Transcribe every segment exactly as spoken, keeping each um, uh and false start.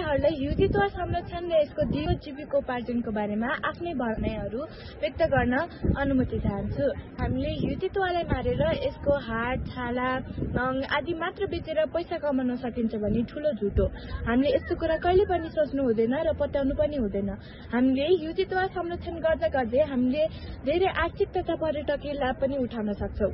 उहाँहरूलाई हिउँ चितुवा संरक्षण र यसको जीविकोपार्जनको बारेमा आफ्नै भनाइहरू व्यक्त गर्न अनुमति चाहन्छु। हामीले हिउँ चितुवालाई मारेर यसको हाड, छाला, नङ आदि मात्र बेचेर पैसा कमाउन सकिन्छ भने ठूलो झुट हो। हामीले यस्तो कुरा कहिले पनि सोच्नु हुँदैन र पत्याउनु पनि हुँदैन। हामीले हिउँ चितुवा संरक्षण गर्दा गर्दै हामीले धेरै आर्थिक तथा पर्यटकीय लाभ पनि उठाउन सक्छौं।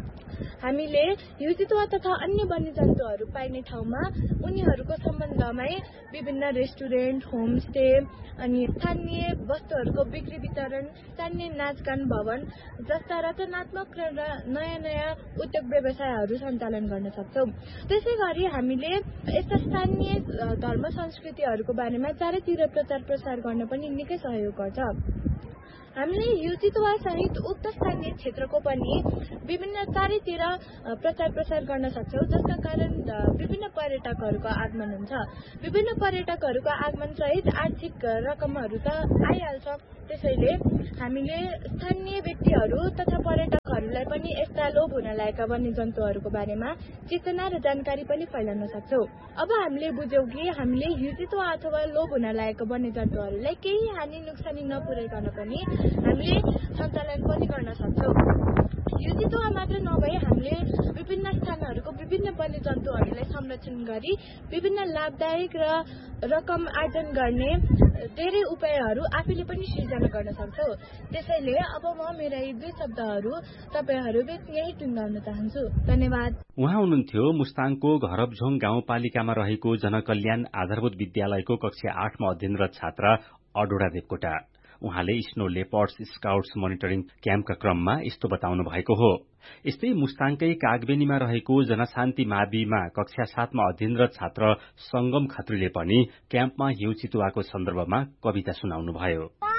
हामीले हिउँ चितुवा तथा अन्य वन्यजन्तुहरू पाइने ठाउँमा उनीहरूको सम्बन्धमै विभिन्न रेस्टुरेन्ट, होमस्टे अनि स्थानीय वस्तुहरूको बिक्री वितरण, स्थानीय नाचगान भवन जस्ता रचनात्मक र नयाँ नयाँ उद्योग व्यवसायहरू सञ्चालन गर्न सक्छौं। त्यसै गरी हामीले यस्ता स्थानीय धर्म संस्कृतिहरूको बारेमा चारैतिर प्रचार प्रसार गर्न पनि निकै सहयोग गर्छ। हामीले हिउँ चितुवा सहित उक्त स्थानीय क्षेत्रको पनि विभिन्न चारैतिर प्रचार प्रसार गर्न सक्छौं, जसका कारण विभिन्न पर्यटकहरूको आगमन हुन्छ। विभिन्न पर्यटकहरूको आगमन सहित आर्थिक रकमहरू त आइहाल्छ। त्यसैले हामीले स्थानीय व्यक्तिहरू तथा पर्यटकहरूलाई पनि यस्ता लोभ हुन लागेका वन्यजन्तुहरूको बारेमा चेतना र जानकारी पनि फैलाउन सक्छौं। अब हामीले बुझ्यौं कि हामीले हिउँ चितुवा अथवा लोभ हुन लागेका वन्यजन्तुहरूलाई केही हानि नोक्सानी नपुर्याइकन पनि हामीले सञ्चालन पनि गर्न सक्छौं। हिउँ चितुवा मात्र नभई हामीले विभिन्न स्थानहरूको विभिन्न वन्यजन्तुहरूलाई संरक्षण गरी विभिन्न लाभदायक र रकम आर्जन गर्ने धेरै उपायहरू आफैले पनि सिर्जना गर्न सक्छौं। त्यसैले अब म मेरा यी दुई शब्दहरू तपाईहरू बीच यही टुङ्गाउन चाहन्छु। धन्यवाद। उहाँ हुनुहुन्थ्यो मुस्ताङको घरबझोङ गाउँपालिकामा रहेको जनकल्याण आधारभूत विद्यालयको कक्षा आठमा अध्ययनरत छात्रा अडोडा देवकोटा। उहाँले स्नो लेपर्ड्स स्काउट्स मोनिटरिङ क्याम्पका क्रममा यस्तो बताउनु भएको हो। यस्तै मुस्ताङकै कागबेनीमा रहेको जनशान्ति माविमा कक्षा सातमा अध्ययनरत छात्र संगम खत्रीले पनि क्याम्पमा हिउँ चितुवाको सन्दर्भमा कविता सुनाउनुभयो।